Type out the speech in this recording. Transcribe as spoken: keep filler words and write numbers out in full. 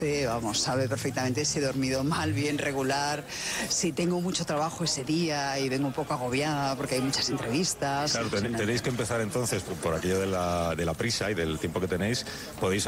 Eh, vamos, sabe perfectamente si he dormido mal, bien, regular, si tengo mucho trabajo ese día y vengo un poco agobiada porque hay muchas entrevistas. Claro, ten, tenéis que empezar entonces por, por aquello de la, de la prisa y del tiempo que tenéis, podéis